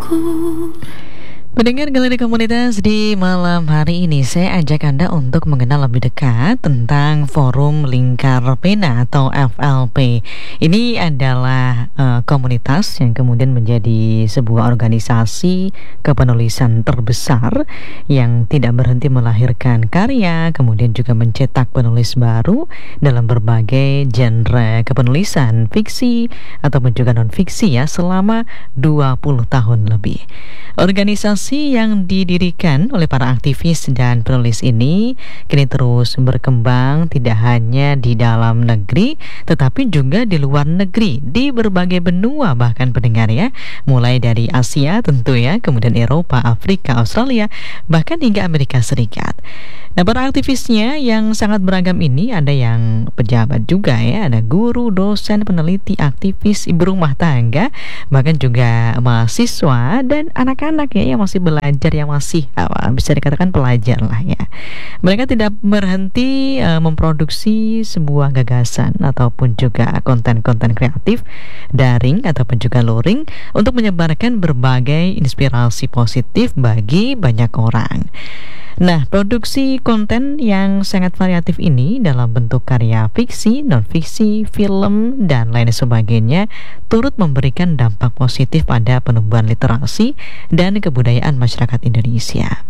Pendengar Galeri Komunitas, di malam hari ini saya ajak Anda untuk mengenal lebih dekat tentang Forum Lingkar Pena atau FLP. Ini adalah komunitas yang kemudian menjadi sebuah organisasi kepenulisan terbesar yang tidak berhenti melahirkan karya, kemudian juga mencetak penulis baru dalam berbagai genre kepenulisan, fiksi ataupun juga non-fiksi ya, selama 20 tahun lebih. Organisasi yang didirikan oleh para aktivis dan penulis ini kini terus berkembang tidak hanya di dalam negeri tetapi juga di luar negeri, di berbagai benua bahkan pendengar ya, mulai dari Asia tentu ya, kemudian Eropa, Afrika, Australia, bahkan hingga Amerika Serikat. Nah, para aktivisnya yang sangat beragam ini ada yang pejabat juga ya, ada guru, dosen, peneliti, aktivis, ibu rumah tangga, bahkan juga mahasiswa dan anak-anak ya yang masih belajar, yang masih bisa dikatakan pelajar lah ya. Mereka tidak berhenti memproduksi sebuah gagasan ataupun juga konten-konten kreatif daring ataupun juga luring untuk menyebarkan berbagai inspirasi positif bagi banyak orang. Nah, produksi konten yang sangat variatif ini dalam bentuk karya fiksi, non-fiksi, film, dan lain sebagainya turut memberikan dampak positif pada penumbuhan literasi dan kebudayaan masyarakat Indonesia.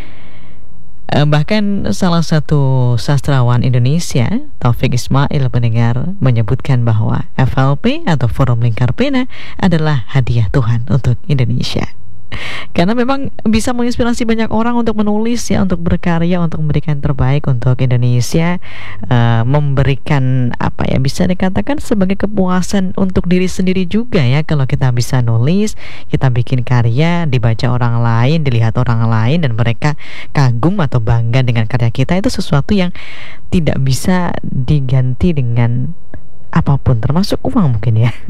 Bahkan salah satu sastrawan Indonesia, Taufik Ismail pendengar, menyebutkan bahwa FLP atau Forum Lingkar Pena adalah hadiah Tuhan untuk Indonesia. Karena memang bisa menginspirasi banyak orang untuk menulis ya, untuk berkarya, untuk memberikan terbaik untuk Indonesia, memberikan apa ya, bisa dikatakan sebagai kepuasan untuk diri sendiri juga ya, kalau kita bisa nulis, kita bikin karya, dibaca orang lain, dilihat orang lain dan mereka kagum atau bangga dengan karya kita, itu sesuatu yang tidak bisa diganti dengan apapun, termasuk uang mungkin ya.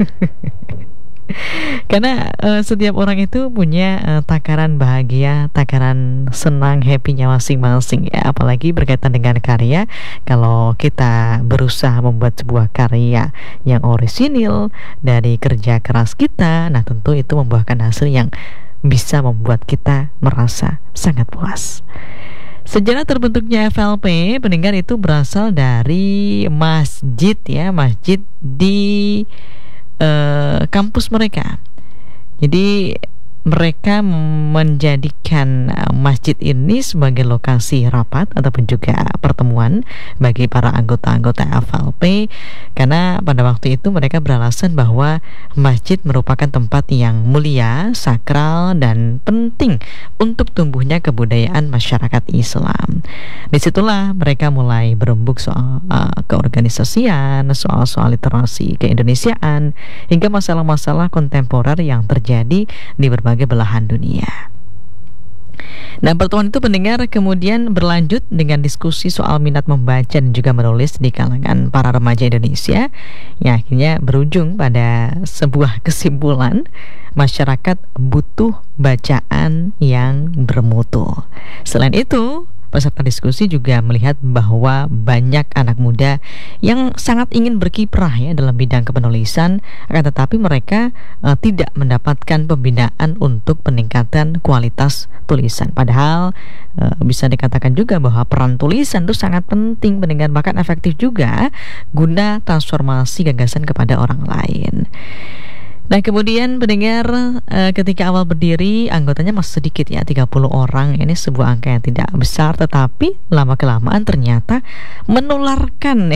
Karena setiap orang itu punya takaran bahagia, takaran senang, happy-nya masing-masing ya. Apalagi berkaitan dengan karya, kalau kita berusaha membuat sebuah karya yang orisinil dari kerja keras kita, nah tentu itu membuahkan hasil yang bisa membuat kita merasa sangat puas. Sejarah terbentuknya FLP pendengar itu berasal dari masjid ya, masjid di kampus mereka. Jadi mereka menjadikan masjid ini sebagai lokasi rapat ataupun juga pertemuan bagi para anggota-anggota FLP, karena pada waktu itu mereka beralasan bahwa masjid merupakan tempat yang mulia, sakral, dan penting untuk tumbuhnya kebudayaan masyarakat Islam. Disitulah mereka mulai berembuk soal keorganisasian, soal-soal literasi keindonesiaan, hingga masalah-masalah kontemporer yang terjadi di berbagai belahan dunia. Nah, pertemuan itu pendengar kemudian berlanjut dengan diskusi soal minat membaca dan juga menulis di kalangan para remaja Indonesia, yang akhirnya berujung pada sebuah kesimpulan, masyarakat butuh bacaan yang bermutu. Selain itu, peserta diskusi juga melihat bahwa banyak anak muda yang sangat ingin berkiprah ya dalam bidang kepenulisan, akan tetapi mereka tidak mendapatkan pembinaan untuk peningkatan kualitas tulisan. Padahal bisa dikatakan juga bahwa peran tulisan itu sangat penting pendengar, bahkan efektif juga guna transformasi gagasan kepada orang lain. Nah, kemudian pendengar, ketika awal berdiri anggotanya masih sedikit ya, 30 orang. Ini sebuah angka yang tidak besar, tetapi lama-kelamaan ternyata menularkan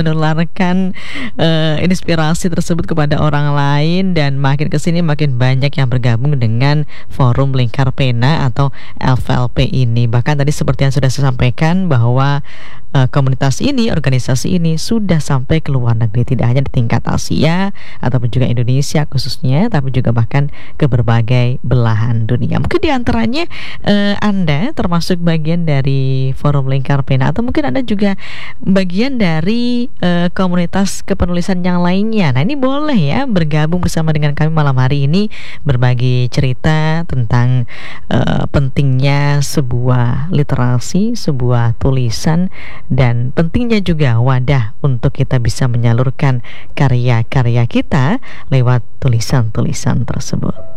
inspirasi tersebut kepada orang lain, dan makin kesini makin banyak yang bergabung dengan Forum Lingkar Pena atau FLP ini. Bahkan tadi seperti yang sudah saya sampaikan bahwa komunitas ini, organisasi ini sudah sampai ke luar negeri, tidak hanya di tingkat Asia ataupun juga Indonesia khususnya, tapi juga bahkan ke berbagai belahan dunia. Mungkin diantaranya Anda termasuk bagian dari Forum Lingkar Pena, atau mungkin Anda juga bagian dari komunitas kepenulisan yang lainnya. Nah, ini boleh ya bergabung bersama dengan kami malam hari ini, berbagi cerita tentang pentingnya sebuah literasi, sebuah tulisan, dan pentingnya juga wadah untuk kita bisa menyalurkan karya-karya kita lewat tulisan-tulisan tersebut.